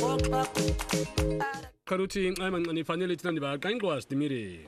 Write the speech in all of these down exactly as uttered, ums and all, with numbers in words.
Karuti aymanqani fanele thina ndibaqankqwa sidimiri.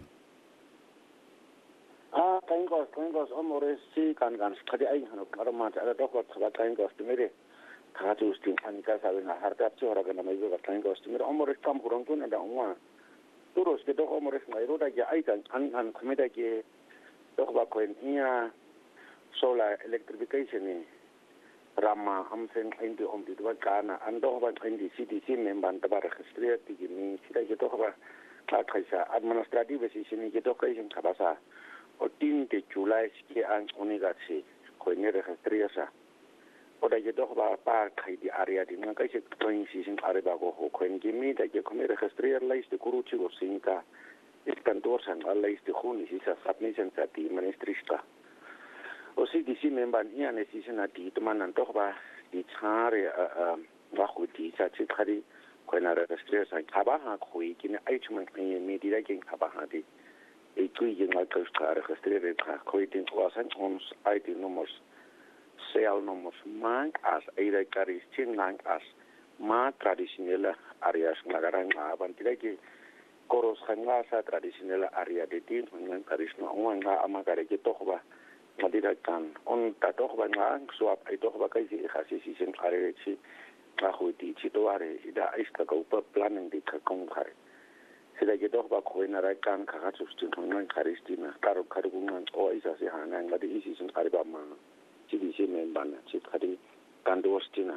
Ah, qankqwa qankqwa omore si kan kan siqhadi ayingano qaramata ala dokwa qaba qankqwa sidimiri. Khati ustin anika sabe na harta tsora kana mai ba qankqwa sidimiri omore kam hurongtu na dawa. Turos ke dok omore ngairo da ya aitan an an khmeda ke dokwa koin ia solar electrification ni Rama amsen indi om di dua kana ando ban indi C D C member da bar registreer di ni sida je to ba ka kaisa administrative si ni je to kai jin kabasa o tin de July ski an unigatsi ko ni registreer sa o da je to ba pa kai di area di na kai se train si sin are ba go ko ni mi da je ko ni registreer list de kuruchi go sinka is kantor san alla is de khuni si sa submission sa di ministrista o C D C member ni ane si sena di temanan toch ba di tsare ba go di sa tshikari ko na registrer sa khaba ha khoi ke ne ai tshman ke me di la ke khaba ha di e tui ye nga ka ska registrer ka khoi tin ko san ons I D nummers sel nummers mank as ida karis chin mank as ma tradisionele areas ngagarang aban di la ke koros khanga sa tradisionele area de tin ngang karis no nga amagare ke toch ba madira kan on ta toch ba ngang so ai toch ba kai si khasi si sen are chi ka ho ti chi to are ida iska ka upa planning di ka kong khai sida ke toch ba ko na ra kan ka ga tsu tsu ngang karistina karo karo ngang o isa si hana ngang di isi sen are ba ma chi di si men ban chi khadi kan do stina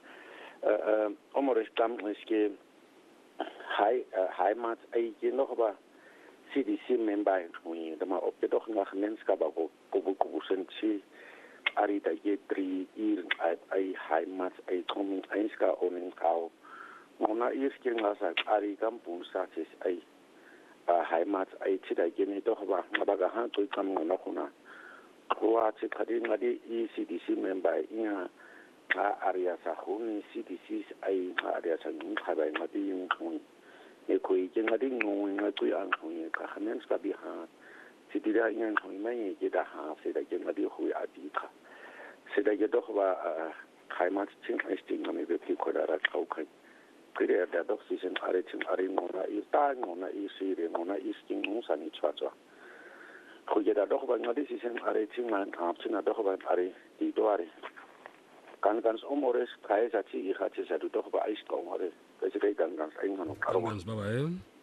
eh eh omor stam iske hai hai mat ai ke noch ba C D C member wi da ma op doch nach menska ba go go go sensi ari da ye tri ir ai hai mat ai kommen einska onen kau ona iske ngasa ari kam pulsa ches ai hai mat ai tida ge ne doch ba ba ga han to kam na kuna ko a che khadi ngadi i C D C member ina ka area sa huni C D C ai area sa ngi khaba ngadi yung kun e koi ke ngadi ngoi ngai an hoi ka khamen ska bi ha si dira ngan hoi mai ke da ha se da ke ngadi hoi a di kha se da ke doch ba khaimat ching esting ngami be ki ko da ra khau khai kire da doch si sen are ching are ngona i ta ngona i si re ngona i sting nu sa ni chwa chwa ko ke da doch ba ngadi si sen are ching man ha ching da doch ba are di do are kan kan omores kai sa chi i ha chi sa du doch ba ais ko more Kasi kay kan kan sa inyo. Kan bye-bye.